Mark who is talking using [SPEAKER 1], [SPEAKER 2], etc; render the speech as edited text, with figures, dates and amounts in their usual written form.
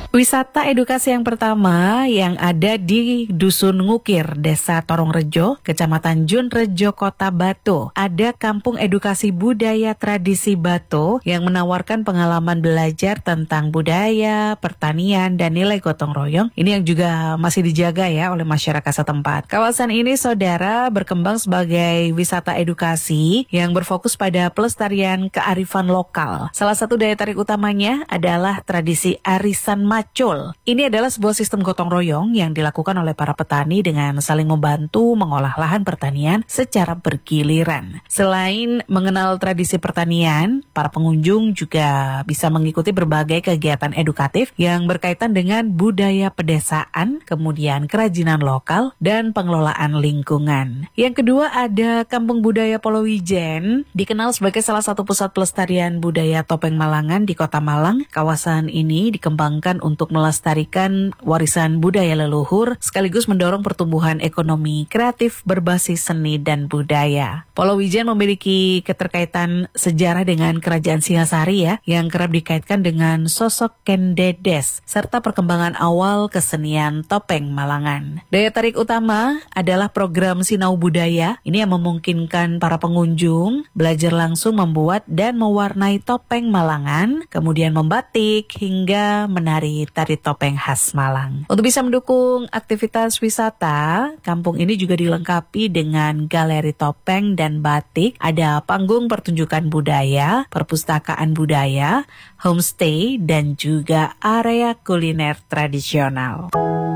[SPEAKER 1] Wisata edukasi yang pertama yang ada di Dusun Ngukir, Desa Torongrejo, Kecamatan Junrejo, Kota Batu. Ada Kampung Edukasi Budaya Tradisi Batu yang menawarkan pengalaman belajar tentang budaya, pertanian, dan nilai gotong royong. Ini yang juga masih dijaga ya oleh masyarakat setempat. Kawasan ini, saudara, berkembang sebagai wisata edukasi yang berfokus pada pelestarian kearifan lokal. Salah satu daya tarik utamanya adalah tradisi arisan macul. Ini adalah sebuah sistem gotong royong yang dilakukan oleh para petani dengan saling membantu mengolah lahan pertanian secara bergiliran. Selain mengenal tradisi pertanian, para pengunjung juga bisa mengikuti berbagai kegiatan edukatif yang berkaitan dengan budaya pedesaan, kemudian kerajinan lokal, dan pengelolaan lingkungan. Yang kedua ada Kampung Budaya Polowijen, dikenal sebagai salah satu pusat pelestarian budaya topeng Malangan di Kota Malang. Kawasan ini dikembangkan untuk melestarikan warisan budaya leluhur sekaligus mendorong pertumbuhan ekonomi kreatif berbasis seni dan budaya. Polowijen memiliki keterkaitan sejarah dengan Kerajaan Singasari ya, yang kerap dikaitkan dengan sosok Ken Dedes serta perkembangan awal kesenian topeng Malangan. Daya tarik utama adalah program Sinau Budaya. Ini yang memungkinkan para pengunjung belajar langsung membuat dan mewarnai topeng Malangan, kemudian membatik hingga menari tari topeng khas Malang. Untuk bisa mendukung aktivitas wisata, kampung ini juga dilengkapi dengan galeri topeng dan batik, ada panggung pertunjukan budaya, perpustakaan budaya, homestay, dan juga area kuliner tradisional.